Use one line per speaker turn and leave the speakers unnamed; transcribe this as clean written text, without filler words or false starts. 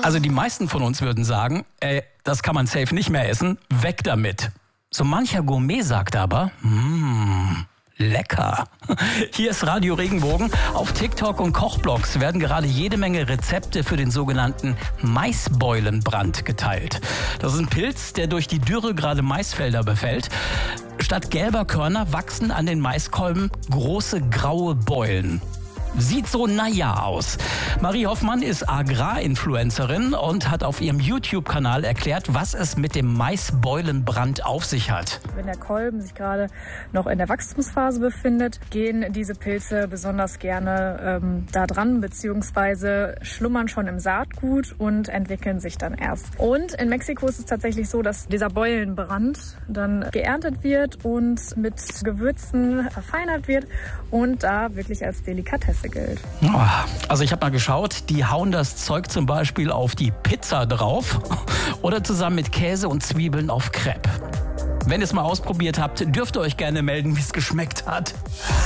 Also die meisten von uns würden sagen, das kann man safe nicht mehr essen, weg damit. So mancher Gourmet sagt aber, lecker. Hier ist Radio Regenbogen. Auf TikTok und Kochblogs werden gerade jede Menge Rezepte für den sogenannten Maisbeulenbrand geteilt. Das ist ein Pilz, der durch die Dürre gerade Maisfelder befällt. Statt gelber Körner wachsen an den Maiskolben große graue Beulen. Sieht so naja aus. Marie Hoffmann ist Agrarinfluencerin und hat auf ihrem YouTube-Kanal erklärt, was es mit dem Maisbeulenbrand auf sich hat.
Wenn der Kolben sich gerade noch in der Wachstumsphase befindet, gehen diese Pilze besonders gerne da dran, beziehungsweise schlummern schon im Saatgut und entwickeln sich dann erst. Und in Mexiko ist es tatsächlich so, dass dieser Beulenbrand dann geerntet wird und mit Gewürzen verfeinert wird und da wirklich als Delikatesse gilt.
Also ich habe mal geschaut, die hauen das Zeug zum Beispiel auf die Pizza drauf oder zusammen mit Käse und Zwiebeln auf Crepe. Wenn ihr es mal ausprobiert habt, dürft ihr euch gerne melden, wie es geschmeckt hat.